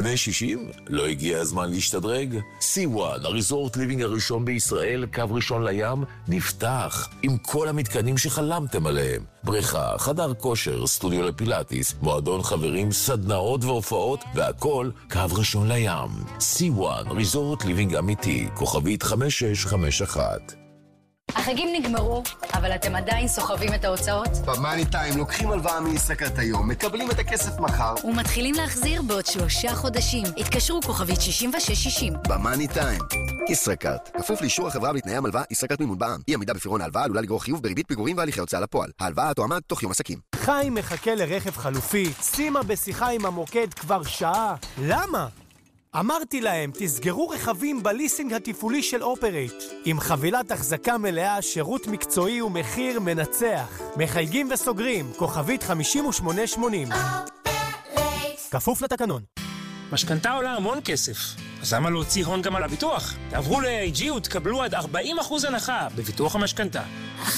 בני 60? לא הגיע הזמן להשתדרג? C1, הריזורט ליבינג הראשון בישראל, קו ראשון לים, נפתח עם כל המתקנים שחלמתם עליהם. בריכה, חדר כושר, סטודיו לפילאטיס, מועדון חברים, סדנאות והופעות, והכל קו ראשון לים. C1, ריזורט ליבינג אמיתי, כוכבית 5651. החגים נגמרו, אבל אתם עדיין סוחבים את ההוצאות? במאני טיים לוקחים הלוואה מישראכרט היום, מקבלים את הכסף מחר ומתחילים להחזיר בעוד 3 חודשים. התקשרו כוכבית 6660. במאני טיים. ישראכרט, כפוף לאישור החברה ולתנאי המלווה. ישראכרט מימון בע"מ. אי עמידה בפירעון ההלוואה עלולה לגרור חיוב בריבית פיגורים והליכי הוצאה לפועל. ההלוואה תועמד תוך יום עסקים. חיים מחכה לרכב חלופי. שימה בשיחה עם המוקד כבר שעה. למה? אמרתי להם, תסגרו רכבים בליסינג התפעולי של אופרייט. עם חבילת החזקה מלאה, שירות מקצועי ומחיר מנצח. מחייגים וסוגרים, כוכבית 5880. כפוף לתקנון. משכנתה עולה המון כסף. אז למה להוציא הון גם על הביטוח? תעברו ל-AIG ותקבלו עד 40% הנחה בביטוח המשכנתה. 1-800-400-400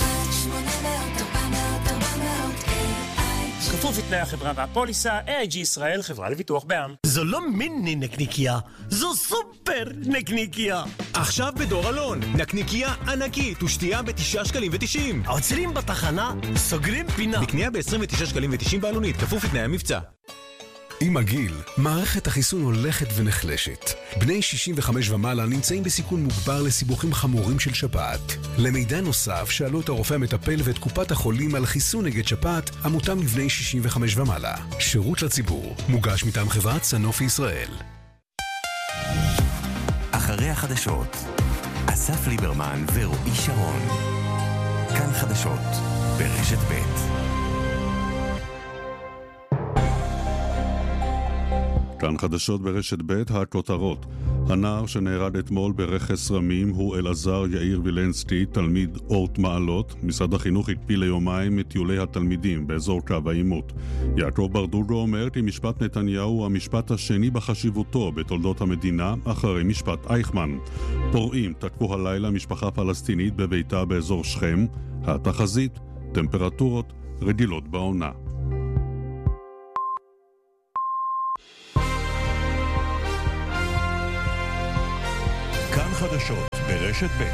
כפוף לתנאי החברה והפוליסה, AIG ישראל, חברה לביטוח בע"מ. זו לא מיני נקניקיה, זו סופר נקניקיה. עכשיו בדור אלון, נקניקיה ענקית ושתייה ב9.90 שקלים. עוצרים בתחנה, סוגרים פינה. בקנייה ב29.90 שקלים בעלונית, כפוף לתנאי המבצע. עם הגיל, מערכת החיסון הולכת ונחלשת. בני 65 ומעלה נמצאים בסיכון מוגבר לסיבוכים חמורים של שפעת. למידע נוסף, שאלו את הרופא המטפל ואת קופת החולים על חיסון נגד שפעת, המותאם לבני 65 ומעלה. שירות לציבור, מוגש מטעם חברת סנופי ישראל. אחרי החדשות, אסף ליברמן ורועי שרון. כאן חדשות, ברשת ב'. כאן חדשות ברשת ב', הכותרות. הנער שנהרג אתמול ברכס רמים הוא אלעזר יאיר וילנסקי, תלמיד אורט מעלות. משרד החינוך הקפיא ליומיים את טיולי התלמידים באזור קו העימות. יעקב ברדוגו אומר כי משפט נתניהו הוא המשפט השני בחשיבותו בתולדות המדינה אחרי משפט אייכמן. פורעים תקפו הלילה משפחה פלסטינית בביתה באזור שכם. התחזית, טמפרטורות רגילות בעונה. כאן חדשות ברשת ב'.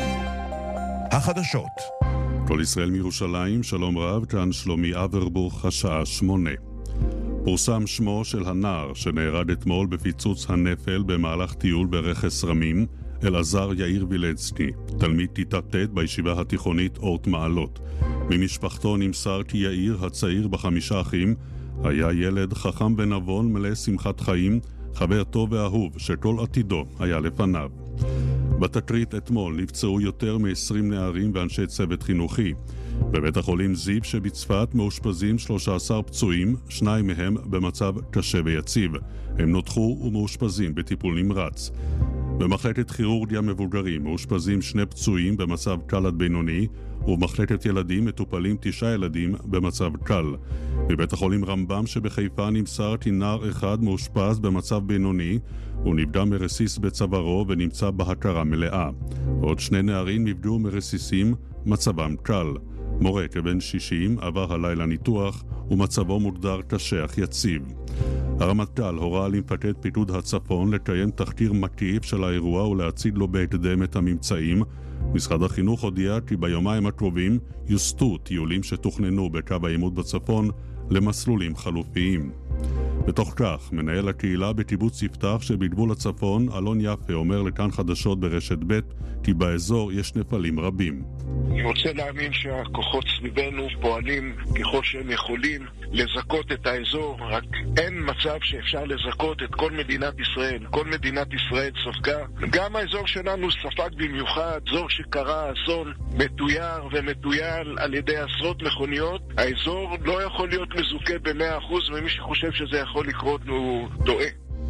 החדשות. כל ישראל מירושלים, שלום רב, כאן שלומי אברבוך, השעה 8. פורסם שמו של הנער שנהרג אתמול בפיצוץ הנפל במהלך טיול ברכס רמים, אלעזר יאיר וילנסקי, תלמיד כיתה ט' בישיבה התיכונית אורט מעלות. ממשפחתו נמסר כי יאיר הצעיר ב5 אחים היה ילד חכם ונבון מלא שמחת חיים, חבר טוב ואהוב שכל עתידו היה לפניו. בתקרית אתמול נפצעו יותר מ-20 נערים ואנשי צוות חינוכי. בבית החולים זיו שבצפת מאושפזים 13 פצועים, 2 מהם במצב קשה ויציב. הם נותחו ומאושפזים בטיפול נמרץ. במחלקת כירורגיה מבוגרים מאושפזים 2 פצועים במצב קל עד בינוני, ובמחלקת ילדים מטופלים 9 ילדים במצב קל. בבית החולים רמב"ם שבחיפה נמסר כי נער אחד מאושפז במצב בינוני, הוא נפגע מרסיס בצווארו ונמצא בהכרה מלאה. עוד 2 נערים נפגעו מרסיסים, מצבם קל. מורה כבן 60 עבר הלילה ניתוח ומצבו מוגדר קשה אך יציב. הרמטכ"ל הורה למפקד פיקוד הצפון לקיים תחקיר מקיף של האירוע ולהציג לו בהקדם את הממצאים. משרד החינוך הודיע כי ביומיים הקרובים יוסטו טיולים שתוכננו בקו העימות בצפון למסלולים חלופיים. בתוך כך, מנהל הקהילה בקיבוץ יפתח שבגבול הצפון, אלון יפה, אומר לכאן חדשות ברשת ב' כי באזור יש נפלים רבים. אני רוצה להאמין שהכוחות סביבנו פועלים ככל שהם יכולים לזכות את האזור, רק אין מצב שאפשר לזכות את כל מדינת ישראל. כל מדינת ישראל ספגה, גם האזור שלנו ספג במיוחד, אזור שקרה אסון מתויר ומתויל על ידי עשרות מכוניות. האזור לא יכול להיות מזוכה ב100%, ומי שחושב שזה יכול לקרות הוא טועה.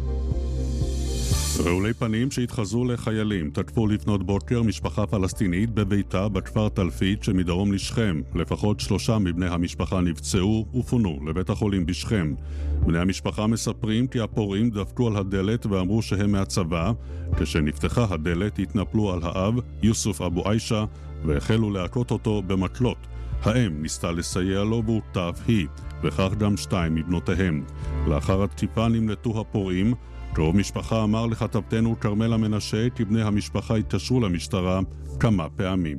רעולי פנים שהתחזו לחיילים תקפו לפנות בוקר משפחה פלסטינית בביתה בכפר תלפית שמדרום לשכם. לפחות 3 מבני המשפחה נפצעו ופונו לבית החולים בשכם. בני המשפחה מספרים כי הפורעים דפקו על הדלת ואמרו שהם מהצבא. כשנפתחה הדלת התנפלו על האב, יוסוף אבו עיישה, והחלו להכות אותו במקלות. האם ניסתה לסייע לו והותף היא, וכך גם 2 מבנותיהם. לאחר התקיפה נמלטו הפורעים. קרוב משפחה אמר לכתבתנו כרמלה מנשה כי בני המשפחה התקשרו למשטרה כמה פעמים.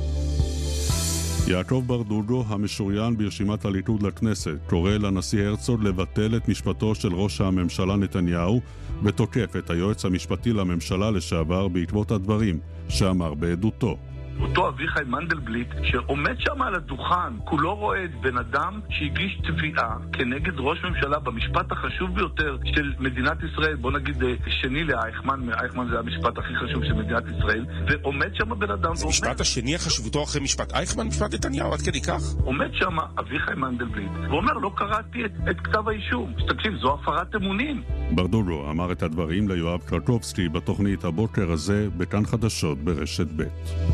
יעקב ברדוגו, המשוריין ברשימת הליכוד לכנסת, קורא לנשיא הרצוג לבטל את משפטו של ראש הממשלה נתניהו ותוקף את היועץ המשפטי לממשלה לשעבר בעקבות הדברים שאמר בעדותו. אותו אביחי מנדלבליט שעומד שם על הדוכן, כולו רואה את בן אדם שהגיש תביעה כנגד ראש ממשלה במשפט החשוב ביותר של מדינת ישראל, בוא נגיד שני לאייכמן, אייכמן זה המשפט הכי חשוב של מדינת ישראל, ועומד שם בן אדם זה משפט השני החשבותו אחרי משפט אייכמן, משפט נתניהו, עד כדי כך? עומד שם אביחי מנדלבליט ואומר לא קראתי את כתב האישום. תקשיב, זו הפרת אמונים. ברדוגו אמר את הדברים ליואב קרקובסקי בתוכנית הבוקר הזה בכאן חדשות ברשת ב'.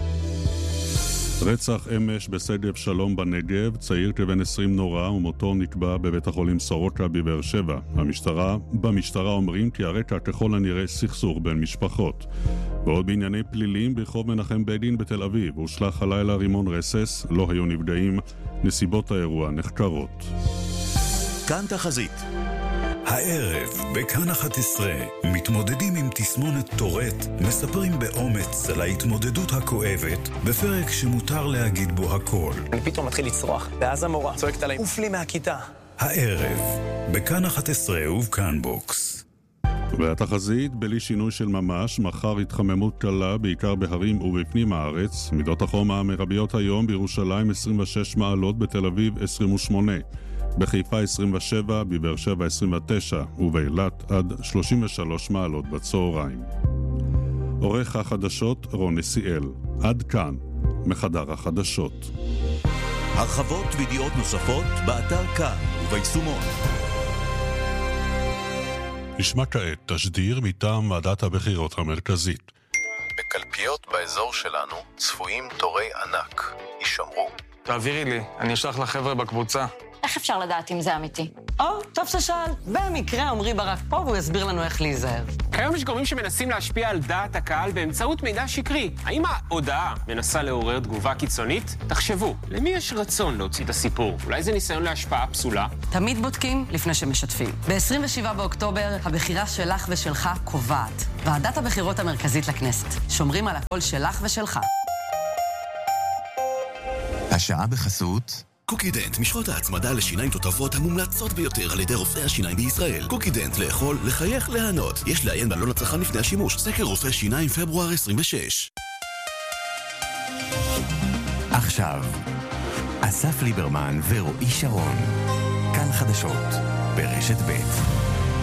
רצח אמש בשגב שלום בנגב, צעיר כבן 20 נורא ומותו נקבע בבית החולים סורוקה בבאר שבע. במשטרה אומרים כי הרקע ככל הנראה סכסוך בין משפחות. ועוד בענייני פלילים ברחוב מנחם בגין בתל אביב הושלך הלילה רימון רסס, לא היו נפגעים, נסיבות האירוע נחקרות. כאן תחזית. הערב, בכאן 11, מתמודדים עם תסמונת טורט, מספרים באומץ על ההתמודדות הכואבת, בפרק שמותר להגיד בו הכל. אני פתאום מתחיל לצרוח, ואז המורה צועקת עליי, אוף לי מהכיתה. הערב, בכאן 11 ובכאן בוקס. והתחזית, בלי שינוי של ממש, מחר התחממות קלה, בעיקר בהרים ובפנים הארץ. מידות החום המרביות היום בירושלים 26 מעלות, בתל אביב 28. בחיפה 27, בבאר שבע 29, ובאילת עד 33 מעלות בצהריים. עורך החדשות רון נסיאל. עד כאן, מחדר החדשות. הרחבות וידיעות נוספות באתר כאן וביישומון. נשמע כעת תשדיר מטעם ועדת הבחירות המרכזית. בקלפיות באזור שלנו צפויים תורי ענק. יישמרו. תעבירי לי, אני אשלח לחבר'ה בקבוצה. איך אפשר לדעת אם זה אמיתי? טוב ששאל. במקרה עמרי ברק פה והוא יסביר לנו איך להיזהר. כיום יש גורמים שמנסים להשפיע על דעת הקהל באמצעות מידע שקרי. האם ההודעה מנסה לעורר תגובה קיצונית? תחשבו, למי יש רצון להוציא את הסיפור? אולי זה ניסיון להשפעה פסולה? תמיד בודקים לפני שמשתפים. ב-27 באוקטובר הבחירה שלך ושלך קובעת. ועדת הבחירות המרכזית לכנסת. שומרים על הקול שלך ושלך. השעה בחסות קוקידנט, משחות ההצמדה לשיניים תותבות המומלצות ביותר על ידי רופאי השיניים בישראל. קוקידנט, לאכול, לחייך, להנות. יש לעיין בעלון הצרכן לפני השימוש. סקר רופא שיניים פברואר 26. עכשיו, אסף ליברמן ורועי שרון. כאן חדשות ברשת ב'.